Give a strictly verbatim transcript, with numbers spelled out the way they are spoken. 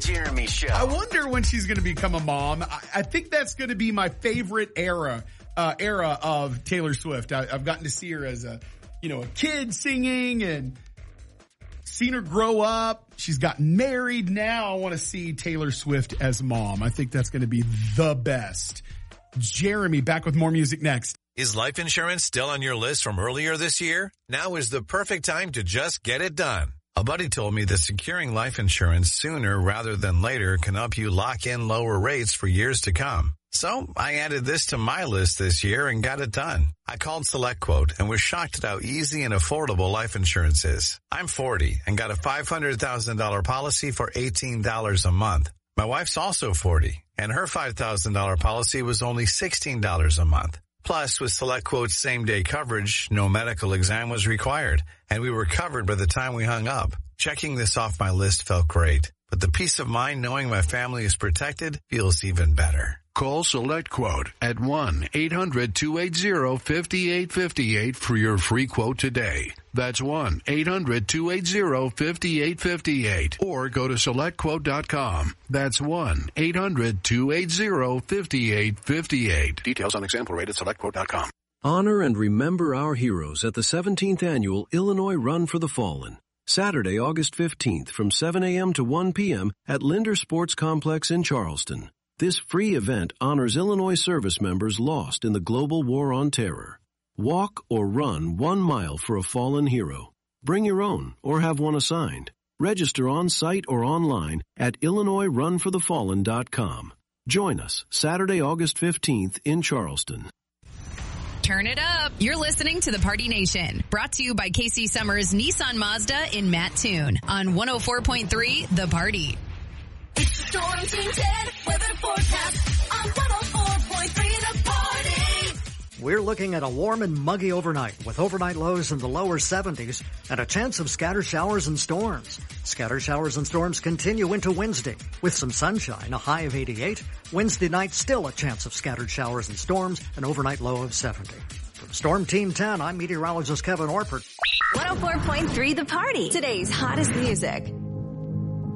Jeremy Show. I wonder when she's going to become a mom. I, I think that's going to be my favorite era, uh, era of Taylor Swift. I, I've gotten to see her as a, you know, a kid singing and seen her grow up. She's gotten married. Now I want to see Taylor Swift as mom. I think that's going to be the best. Jeremy, back with more music next. Is life insurance still on your list from earlier this year? Now is the perfect time to just get it done. A buddy told me that securing life insurance sooner rather than later can help you lock in lower rates for years to come. So I added this to my list this year and got it done. I called SelectQuote and was shocked at how easy and affordable life insurance is. I'm forty and got a five hundred thousand dollars policy for eighteen dollars a month. My wife's also forty and her five thousand dollars policy was only sixteen dollars a month. Plus, with SelectQuote's same-day coverage, no medical exam was required, and we were covered by the time we hung up. Checking this off my list felt great, but the peace of mind knowing my family is protected feels even better. Call SelectQuote at one eight hundred two eight zero five eight five eight for your free quote today. That's one eight hundred two eight zero five eight five eight. Or go to select quote dot com. That's one eight hundred two eight zero five eight five eight. Details on example rate at select quote dot com. Honor and remember our heroes at the seventeenth Annual Illinois Run for the Fallen. Saturday, August fifteenth from seven a.m. to one p.m. at Linder Sports Complex in Charleston. This free event honors Illinois service members lost in the global war on terror. Walk or run one mile for a fallen hero. Bring your own or have one assigned. Register on site or online at illinois run for the fallen dot com. Join us Saturday, August fifteenth in Charleston. Turn it up. You're listening to The Party Nation, brought to you by Casey Summers Nissan Mazda in Mattoon on one oh four point three The Party. It's the Storm Team ten weather forecast on one oh four point three The Party. We're looking at a warm and muggy overnight with overnight lows in the lower seventies and a chance of scattered showers and storms. Scattered showers and storms continue into Wednesday with some sunshine, a high of eighty-eight. Wednesday night, still a chance of scattered showers and storms, an overnight low of seventy. From Storm Team ten, I'm meteorologist Kevin Orpert. one oh four point three The Party, today's hottest music.